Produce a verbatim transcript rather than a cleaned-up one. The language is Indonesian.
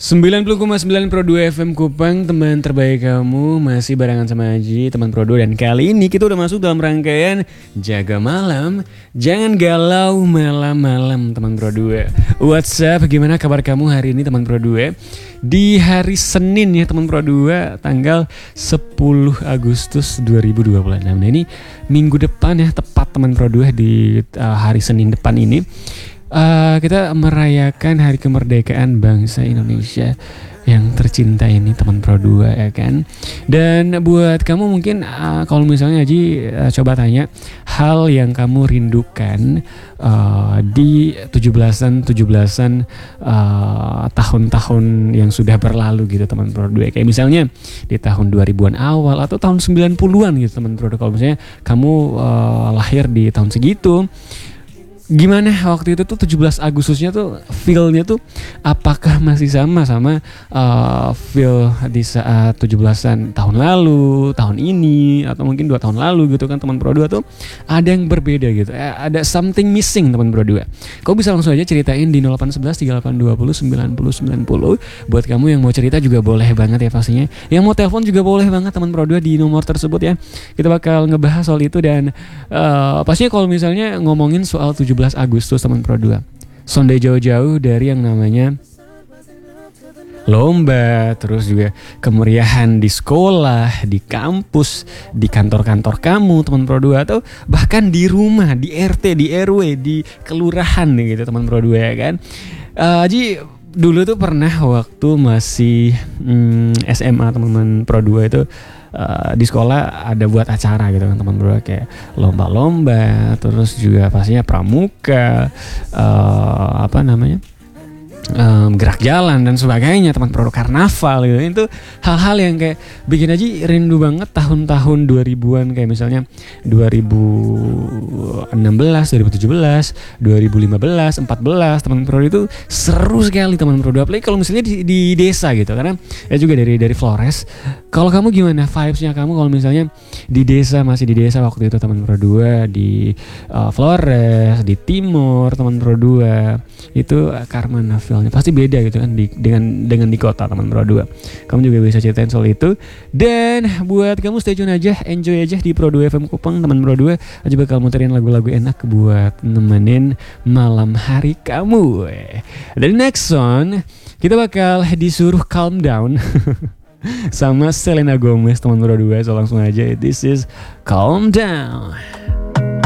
sembilan puluh koma sembilan Pro dua F M Kupang, teman terbaik kamu. Masih barengan sama Aji, teman Pro dua. Dan kali ini kita udah masuk dalam rangkaian Jaga Malam. Jangan galau malam-malam, teman Pro dua. What's up, gimana kabar kamu hari ini, teman Pro dua? Di hari Senin ya, teman Pro dua, tanggal sepuluh Agustus dua ribu dua puluh enam. Nah ini minggu depan ya, tepat teman Pro dua di uh, hari Senin depan ini. Uh, kita merayakan Hari Kemerdekaan Bangsa Indonesia yang tercinta ini, teman Pro dua ya kan. Dan buat kamu mungkin uh, kalau misalnya Haji uh, coba tanya hal yang kamu rindukan uh, di tujuh belasan tujuh belasan uh, tahun-tahun yang sudah berlalu gitu, teman Pro dua. Kayak misalnya di tahun dua ribuan awal atau tahun sembilan puluhan gitu, teman Pro dua. Kalau misalnya kamu uh, lahir di tahun segitu, gimana waktu itu tuh tujuh belas Agustusnya tuh feel-nya tuh apakah masih sama sama uh, feel di saat tujuh belasan tahun lalu, tahun ini, atau mungkin dua tahun lalu gitu kan, teman Pro dua tuh ada yang berbeda gitu, eh, ada something missing, teman Pro dua. Kau bisa langsung aja ceritain di nol delapan satu satu tiga delapan dua nol sembilan nol sembilan nol. Buat kamu yang mau cerita juga boleh banget ya pastinya. Yang mau telepon juga boleh banget, teman Pro dua, di nomor tersebut ya. Kita bakal ngebahas soal itu dan uh, pastinya kalau misalnya ngomongin soal tujuh belas Agustus, teman Pro dua, sonde jauh-jauh dari yang namanya lomba, terus juga kemeriahan di sekolah, di kampus, di kantor-kantor kamu, teman Pro dua, atau bahkan di rumah, di R T, di R W, di kelurahan nih gitu, teman Pro dua ya kan. Uh, Ji dulu tuh pernah waktu masih hmm, S M A, teman-teman Pro dua itu Uh, di sekolah ada buat acara gitu kan, teman bro, kayak lomba-lomba, terus juga pastinya pramuka, uh, apa namanya, um, gerak jalan dan sebagainya, teman bro, karnaval gitu. Itu hal-hal yang kayak bikin aja rindu banget tahun-tahun dua ribuan, kayak misalnya dua ribu enam belas, dua ribu tujuh belas, dua ribu lima belas, empat belas, teman Pro itu seru sekali, teman Pro. Apalagi kalau misalnya di, di desa gitu, karena ya juga dari dari Flores. Kalau kamu gimana vibes-nya kamu kalau misalnya di desa, masih di desa waktu itu, teman Pro dua, di uh, Flores, di Timur, teman Pro dua, itu uh, Karmana feel-nya pasti beda gitu kan di, dengan dengan di kota, teman Pro dua. Kamu juga bisa ceritain soal itu. Dan buat kamu stay tune aja, enjoy aja di Pro dua F M Kupang, teman Pro dua. Aja bakal muterin lagu-lagu enak buat nemenin malam hari kamu. Dan next one, kita bakal disuruh calm down sama Selena Gomez, teman Pro dua. So langsung aja, this is Calm Down.